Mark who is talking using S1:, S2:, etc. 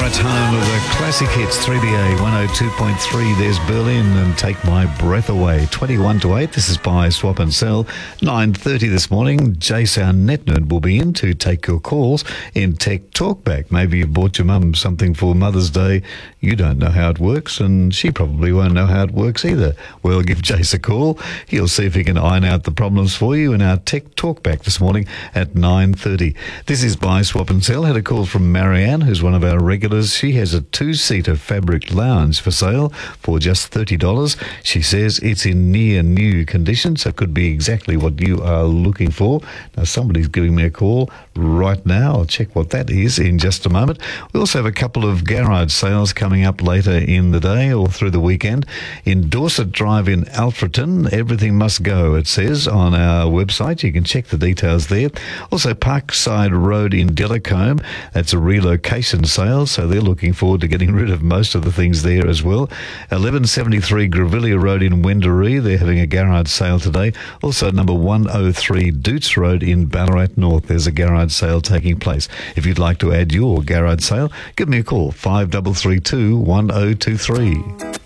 S1: Right, home of the classic hits, 3BA 102.3. There's Berlin and Take My Breath Away. 21 to 8. This is Buy, Swap and Sell. 9:30 this morning. Jace, our net nerd, will be in to take your calls in Tech Talkback. Maybe you bought your mum something for Mother's Day. You don't know how it works, and she probably won't know how it works either. Well, give Jace a call. He'll see if he can iron out the problems for you in our Tech Talkback this morning at 9:30. This is Buy, Swap and Sell. Had a call from Marianne, who's one of our regulars. She has a 2-seater fabric lounge for sale for just $30. She says it's in near new condition, so it could be exactly what you are looking for. Now, somebody's giving me a call right now. I'll check what that is in just a moment. We also have a couple of garage sales coming up later in the day or through the weekend. In Dorset Drive in Alfreton, everything must go, it says on our website. You can check the details there. Also, Parkside Road in Delacombe, that's a relocation sale, so they're looking forward to getting rid of most of the things there as well. 1173 Grevillea Road in Wendouree, they're having a garage sale today. Also, number 103 Doots Road in Ballarat North, there's a garage sale taking place. If you'd like to add your garage sale, give me a call, 5332 1023.